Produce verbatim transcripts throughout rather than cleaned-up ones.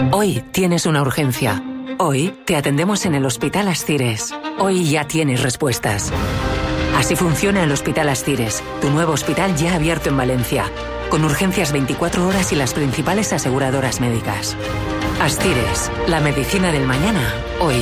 Hoy tienes una urgencia. Hoy te atendemos en el Hospital Ascires. Hoy ya tienes respuestas. Así funciona el Hospital Ascires, tu nuevo hospital ya abierto en Valencia, con urgencias veinticuatro horas y las principales aseguradoras médicas. Ascires, la medicina del mañana, hoy.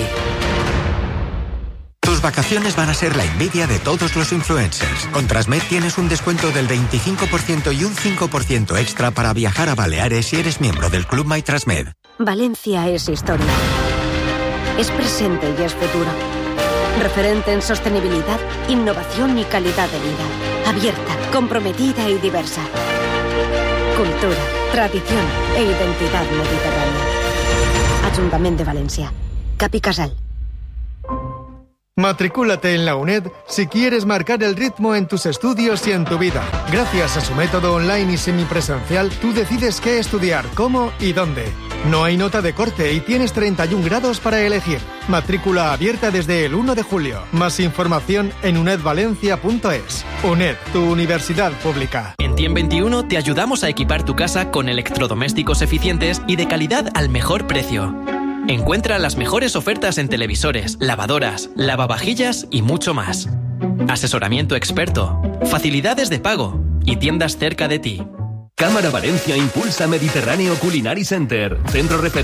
Tus vacaciones van a ser la envidia de todos los influencers. Con Transmed tienes un descuento del veinticinco por ciento y un cinco por ciento extra para viajar a Baleares si eres miembro del Club My Transmed. Valencia es historia. Es presente y es futuro. Referente en sostenibilidad, innovación y calidad de vida. Abierta, comprometida y diversa. Cultura, tradición e identidad mediterránea. Ayuntamiento de Valencia. Capi Casal. Matricúlate en la UNED si quieres marcar el ritmo en tus estudios y en tu vida. Gracias a su método online y semipresencial, tú decides qué estudiar, cómo y dónde. No hay nota de corte y tienes treinta y un grados para elegir. Matrícula abierta desde el uno de julio. Más información en uned valencia punto es. UNED, tu universidad pública. En Tiem veintiuno te ayudamos a equipar tu casa con electrodomésticos eficientes y de calidad al mejor precio. Encuentra las mejores ofertas en televisores, lavadoras, lavavajillas y mucho más. Asesoramiento experto, facilidades de pago y tiendas cerca de ti. Cámara Valencia impulsa Mediterráneo Culinary Center, centro referente